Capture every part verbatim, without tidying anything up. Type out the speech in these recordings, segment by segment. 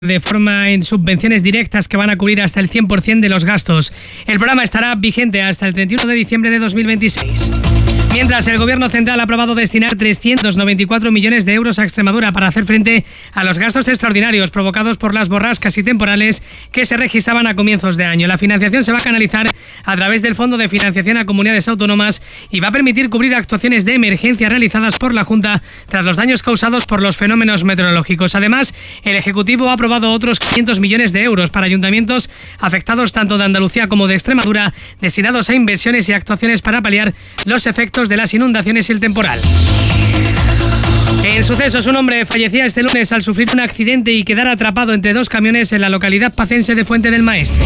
de forma en subvenciones directas que van a cubrir hasta el cien por ciento de los gastos. El programa estará vigente hasta el treinta y uno de diciembre de dos mil veintiséis. Mientras, el Gobierno Central ha aprobado destinar trescientos noventa y cuatro millones de euros a Extremadura para hacer frente a los gastos extraordinarios provocados por las borrascas y temporales que se registraban a comienzos de año. La financiación se va a canalizar a través del Fondo de Financiación a Comunidades Autónomas y va a permitir cubrir actuaciones de emergencia realizadas por la Junta tras los daños causados por los fenómenos meteorológicos. Además, el Ejecutivo ha aprobado otros quinientos millones de euros para ayuntamientos afectados tanto de Andalucía como de Extremadura, destinados a inversiones y actuaciones para paliar los efectos de las inundaciones y el temporal. En sucesos, un hombre fallecía este lunes al sufrir un accidente y quedar atrapado entre dos camiones en la localidad pacense de Fuente del Maestre.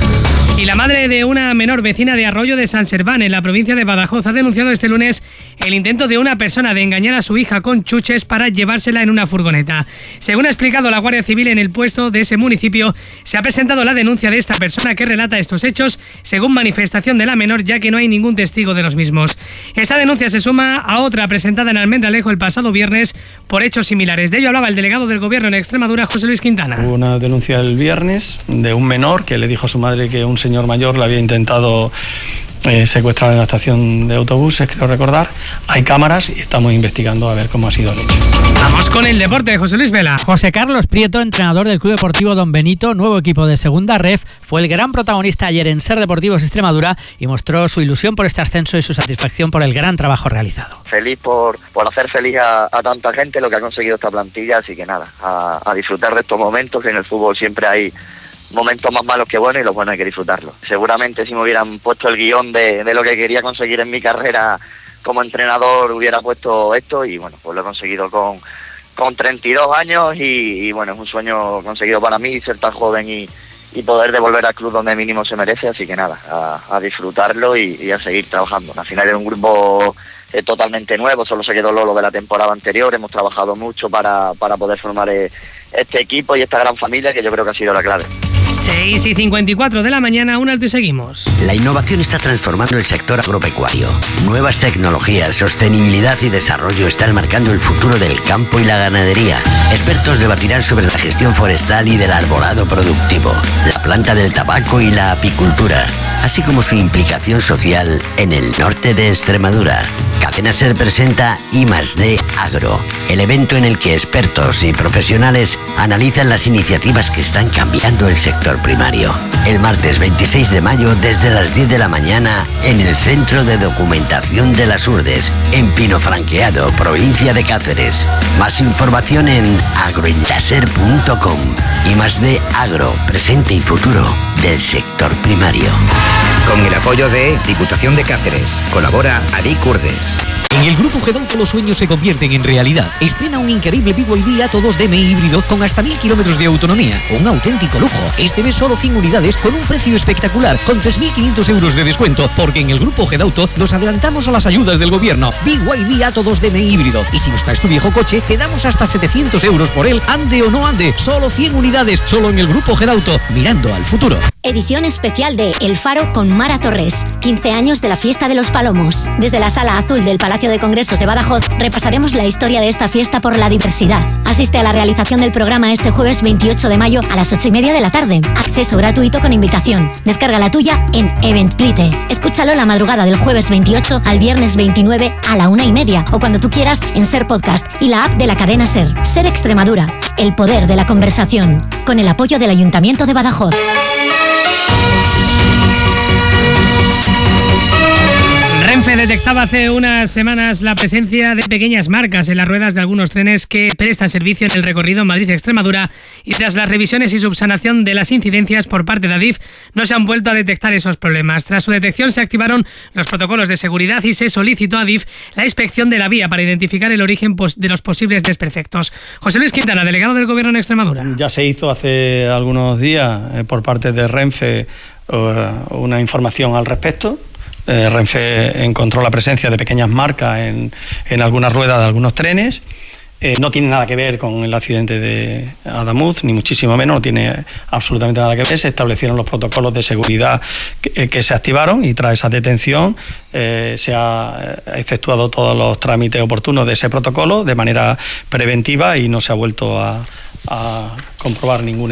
Y la madre de una menor vecina de Arroyo de San Serván, en la provincia de Badajoz, ha denunciado este lunes el intento de una persona de engañar a su hija con chuches para llevársela en una furgoneta. Según ha explicado la Guardia Civil en el puesto de ese municipio, se ha presentado la denuncia de esta persona que relata estos hechos según manifestación de la menor, ya que no hay ningún testigo de los mismos. Esta denuncia se suma a otra presentada en Almendralejo el pasado viernes por hechos similares. De ello hablaba el delegado del Gobierno en Extremadura, José Luis Quintana. Hubo una denuncia el viernes de un menor que le dijo a su madre que un señor mayor le había intentado eh, secuestrar en la estación de autobuses, creo recordar. Hay cámaras y estamos investigando a ver cómo ha sido el hecho. Vamos con el deporte, José Luis Vela. José Carlos Prieto, entrenador del Club Deportivo Don Benito, nuevo equipo de Segunda Ref, fue el gran protagonista ayer en Ser Deportivos Extremadura y mostró su ilusión por este ascenso y su satisfacción por el gran trabajo realizado. Feliz por, por hacer feliz a, a tanta gente lo que ha conseguido esta plantilla, así que nada, a, a disfrutar de estos momentos, que en el fútbol siempre hay momentos más malos que buenos y los buenos hay que disfrutarlos. Seguramente si me hubieran puesto el guión de, de lo que quería conseguir en mi carrera como entrenador hubiera puesto esto y bueno, pues lo he conseguido con, con treinta y dos años y, y bueno, es un sueño conseguido para mí ser tan joven y, y poder devolver al club donde mínimo se merece, así que nada, a, a disfrutarlo y, y a seguir trabajando. Al final es un grupo eh, totalmente nuevo, solo se quedó Lolo de la temporada anterior, hemos trabajado mucho para, para poder formar eh, este equipo y esta gran familia que yo creo que ha sido la clave. seis y cincuenta y cuatro de la mañana, un alto y seguimos. La innovación está transformando el sector agropecuario. Nuevas tecnologías, sostenibilidad y desarrollo están marcando el futuro del campo y la ganadería. Expertos debatirán sobre la gestión forestal y del arbolado productivo, la planta del tabaco y la apicultura, así como su implicación social en el norte de Extremadura. Cadena Ser presenta I más D Agro, el evento en el que expertos y profesionales analizan las iniciativas que están cambiando el sector primario. El martes veintiséis de mayo desde las diez de la mañana en el Centro de Documentación de las Urdes, en Pinofranqueado, provincia de Cáceres. Más información en agroenlaser punto com. I más D Agro, presente y futuro del sector primario. Con el apoyo de Diputación de Cáceres. Colabora Adic Urdes. En el Grupo Gedauto los sueños se convierten en realidad. Estrena un increíble B Y D Atto dos D M I híbrido con hasta mil kilómetros de autonomía. Un auténtico lujo. Este mes solo cien unidades con un precio espectacular, con tres mil quinientos euros de descuento, porque en el Grupo Gedauto nos adelantamos a las ayudas del gobierno. B Y D Atto dos D M I híbrido. Y si nos traes tu viejo coche, te damos hasta setecientos euros por él, ande o no ande. Solo cien unidades, solo en el Grupo Gedauto, mirando al futuro. Edición especial de El Faro con Mara Torres. quince años de la Fiesta de los Palomos. Desde la Sala Azul del Palacio de Congresos de Badajoz repasaremos la historia de esta fiesta por la diversidad. Asiste a la realización del programa este jueves veintiocho de mayo a las ocho y media de la tarde. Acceso gratuito con invitación. Descarga la tuya en Eventbrite. Escúchalo la madrugada del jueves veintiocho al viernes veintinueve a la una y media o cuando tú quieras en Ser Podcast y la app de la cadena Ser. Ser Extremadura. El poder de la conversación. Con el apoyo del Ayuntamiento de Badajoz. Renfe detectaba hace unas semanas la presencia de pequeñas marcas en las ruedas de algunos trenes que prestan servicio en el recorrido Madrid-Extremadura y tras las revisiones y subsanación de las incidencias por parte de Adif no se han vuelto a detectar esos problemas. Tras su detección se activaron los protocolos de seguridad y se solicitó a Adif la inspección de la vía para identificar el origen de los posibles desperfectos. José Luis Quintana, delegado del Gobierno en Extremadura. Ya se hizo hace algunos días eh, por parte de Renfe eh, una información al respecto. Eh, Renfe encontró la presencia de pequeñas marcas en, en algunas ruedas de algunos trenes. Eh, no tiene nada que ver con el accidente de Adamuz, ni muchísimo menos, no tiene absolutamente nada que ver. Se establecieron los protocolos de seguridad que, que se activaron y tras esa detención eh, se ha efectuado todos los trámites oportunos de ese protocolo de manera preventiva y no se ha vuelto a, a comprobar ninguna